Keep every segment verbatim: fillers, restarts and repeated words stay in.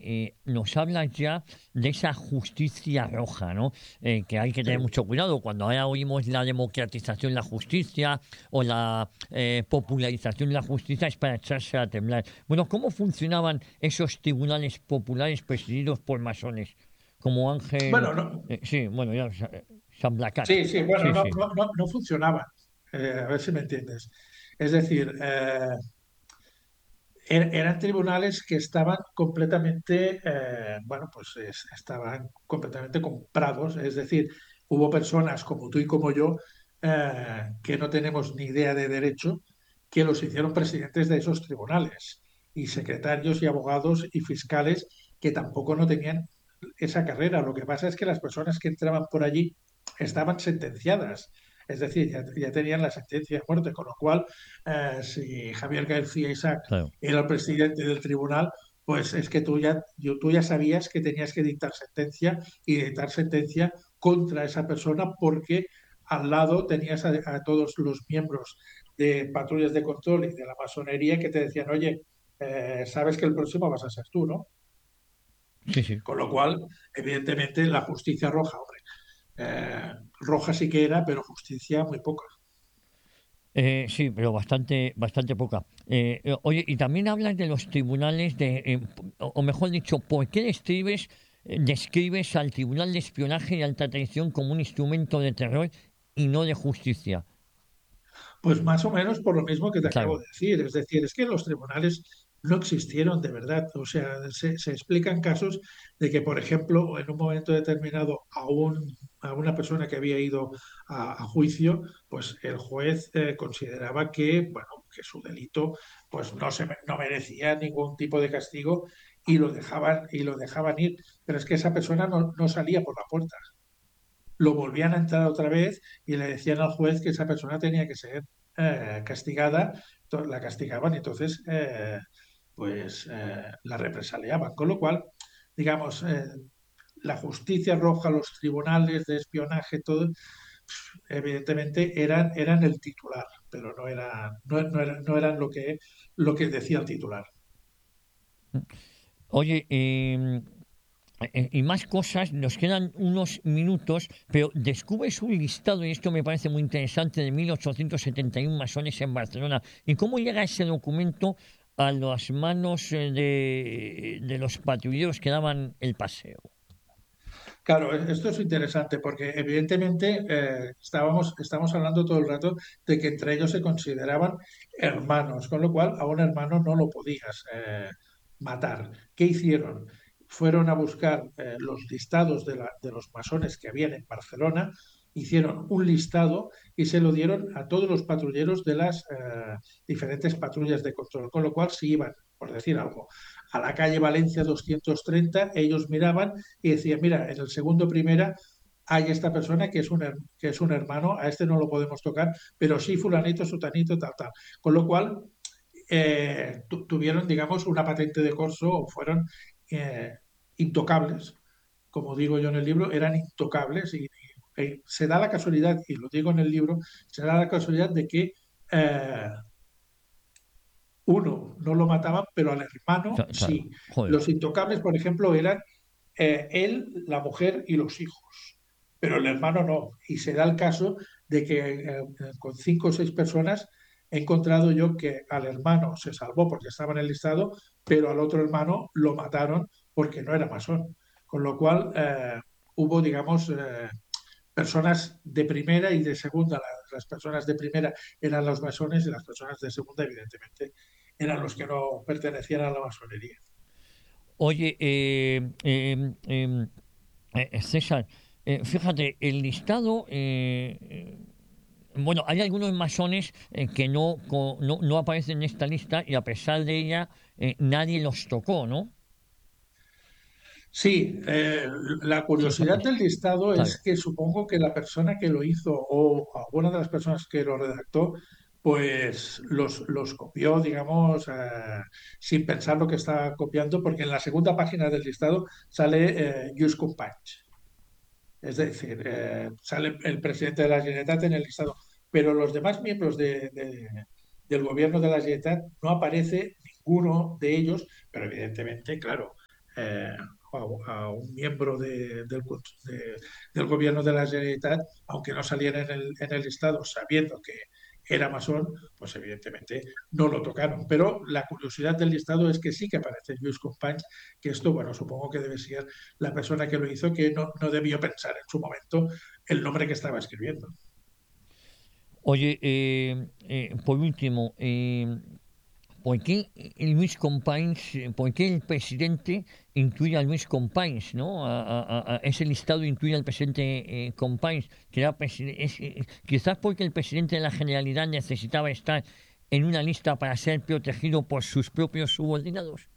eh, nos hablas ya de esa justicia roja, ¿no? Eh, que hay que tener Sí. mucho cuidado cuando ahora oímos la democratización de la justicia o la eh, popularización de la justicia es para echarse a temblar. Bueno, ¿cómo funcionaban esos tribunales populares presididos por masones? Como Ángel, Bueno, no, eh, sí, bueno, ya, Sa- San Blacat. sí, sí, bueno, Sí, no, sí, no, no, no funcionaban. Eh, a ver si me entiendes. Es decir, eh, er- eran tribunales que estaban completamente, eh, bueno, pues es- estaban completamente comprados. Es decir, hubo personas como tú y como yo eh, que no tenemos ni idea de derecho que los hicieron presidentes de esos tribunales y secretarios y abogados y fiscales que tampoco no tenían esa carrera. Lo que pasa es que las personas que entraban por allí estaban sentenciadas. Es decir, ya, ya tenían la sentencia de muerte, con lo cual, eh, si Javier García Isaac claro. era el presidente del tribunal, pues es que tú ya, yo- tú ya sabías que tenías que dictar sentencia y dictar sentencia contra esa persona porque al lado tenías a, a todos los miembros de patrullas de control y de la masonería que te decían, oye, eh, sabes que el próximo vas a ser tú, ¿no? Sí, sí. Con lo cual, evidentemente, la justicia roja, hombre, eh, roja sí que era, pero justicia muy poca. Eh, sí, pero bastante, bastante poca. Eh, eh, oye, y también hablas de los tribunales de, eh, o, o mejor dicho, ¿por qué describes, eh, describes al Tribunal de Espionaje y Alta Traición como un instrumento de terror y no de justicia? Pues más o menos por lo mismo que te acabo Claro, de decir. Es decir, es que los tribunales no existieron de verdad. O sea, se, se explican casos de que, por ejemplo, en un momento determinado a, un, a una persona que había ido a, a juicio, pues el juez eh, consideraba que, bueno, que su delito pues no, se, no merecía ningún tipo de castigo y lo dejaban, y lo dejaban ir. Pero es que esa persona no, no salía por la puerta, lo volvían a entrar otra vez y le decían al juez que esa persona tenía que ser eh, castigada, to- la castigaban y entonces eh, pues eh, la represaliaban. Con lo cual, digamos, eh, la justicia roja, los tribunales de espionaje, todo, evidentemente eran, eran el titular, pero no eran, no, no eran, no eran lo que, lo que decía el titular. oye, eh, eh, y más cosas, nos quedan unos minutos, pero descubres un listado, y esto me parece muy interesante, de mil ochocientos setenta y uno masones en Barcelona. ¿Y cómo llega ese documento a las manos eh, de, de los patrulleros que daban el paseo? Claro, e- esto es interesante porque evidentemente eh, estábamos, estamos hablando todo el rato de que entre ellos se consideraban hermanos, con lo cual a un hermano no lo podías eh, matar. ¿Qué hicieron? Fueron a buscar eh, los listados de, la- de los masones que habían en Barcelona, hicieron un listado y se lo dieron a todos los patrulleros de las eh, diferentes patrullas de control, con lo cual si iban, por decir algo, a la calle Valencia doscientos treinta, ellos miraban y decía, mira, en el segundo primera hay esta persona que es un, her- que es un hermano, a este no lo podemos tocar, pero sí fulanito, sutanito, tal, tal. Con lo cual, eh, tu- tuvieron, digamos, una patente de corso o fueron eh, intocables. Como digo yo en el libro, eran intocables y, y- y se da la casualidad, y lo digo en el libro, se da la casualidad de que eh, uno no lo mataban, pero al hermano Cla- Claro, sí. joder. Los intocables, por ejemplo, eran eh, él, la mujer y los hijos, pero el hermano no. Y se da el caso de que eh, con cinco o seis personas he encontrado yo que al hermano se salvó porque estaba en el listado, pero al otro hermano lo mataron porque no era masón. Con lo cual eh, hubo, digamos, eh, personas de primera y de segunda. Las, las personas de primera eran los masones y las personas de segunda, evidentemente, eran los que no pertenecían a la masonería. Oye, eh, em, em, eh, César, eh, fíjate, el listado, eh, eh, bueno, hay algunos masones eh, que no, co- no, no aparecen en esta lista y a pesar de ella eh, nadie los tocó, ¿no? Sí, eh, la Sí, fa- curiosidad del listado claro, es que supongo que la persona que lo hizo o alguna de las personas que lo redactó, pues los, los copió, digamos, eh, sin pensar lo que estaba copiando, porque en la segunda página del listado sale eh, Lluís Companys. Es decir, eh, sale el presidente de la Generalitat en el listado, pero los demás miembros de- de- del gobierno de la Generalitat no aparece ninguno de ellos, pero evidentemente, claro, eh, a, a un miembro de- del, de- del gobierno de la Generalitat, aunque no saliera en el, en el listado sabiendo que era masón, pues evidentemente no lo tocaron. Pero la curiosidad del listado es que sí que aparece Lluís Companys, que esto, bueno, supongo que debe ser la persona que lo hizo, que no, no debió pensar en su momento el nombre que estaba escribiendo. Oye, eh, eh, por último, eh, ¿por qué Luis Companys, eh, por qué el presidente incluye a Luis Companys, ¿no? A, a- a- ese listado incluye al presidente eh, Companys, que era preside- es, eh, quizás porque el presidente de la Generalidad necesitaba estar en una lista para ser protegido por sus propios subordinados.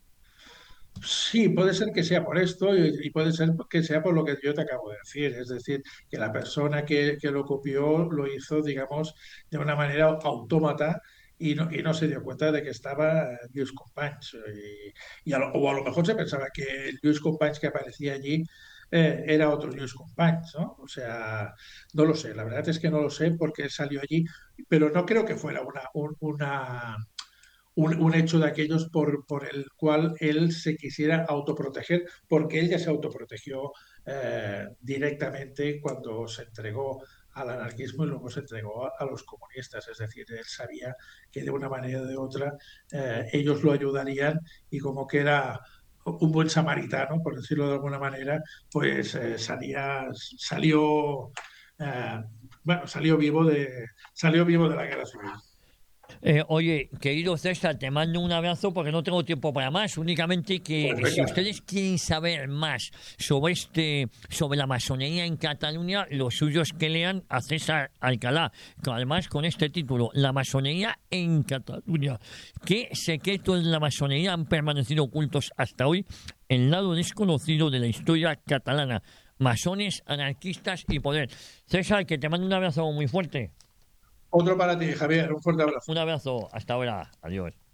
Sí, puede ser que sea por esto y, y puede ser que sea por lo que yo te acabo de decir. Es decir, que la persona que, que lo copió lo hizo, digamos, de una manera autómata y no, y no se dio cuenta de que estaba Lluís Companys. Y, y a lo, o a lo mejor se pensaba que el Lluís Companys que aparecía allí eh, era otro Lluís Companys, ¿no? O sea, no lo sé. La verdad es que no lo sé porque salió allí, pero no creo que fuera una, un- una un, un hecho de aquellos por, por, el cual él se quisiera autoproteger, porque él ya se autoprotegió eh, directamente cuando se entregó al anarquismo y luego se entregó a, a, los comunistas. Es decir, él sabía que de una manera o de otra eh, ellos lo ayudarían y como que era un buen samaritano, por decirlo de alguna manera, pues eh, salía, salió, eh, bueno, salió vivo de, salió vivo de la guerra civil. Eh, oye, querido César, te mando un abrazo porque no tengo tiempo para más. Únicamente que Pues si venga, ustedes quieren saber más sobre este, sobre la masonería en Cataluña, lo suyo es que lean a César Alcalá, que además con este título, La masonería en Cataluña. ¿Qué secretos de la masonería han permanecido ocultos hasta hoy? El lado desconocido de la historia catalana. Masones, anarquistas y poder. César, que te mando un abrazo muy fuerte. otro para ti, Javier, un fuerte abrazo. Un abrazo, hasta ahora. Adiós.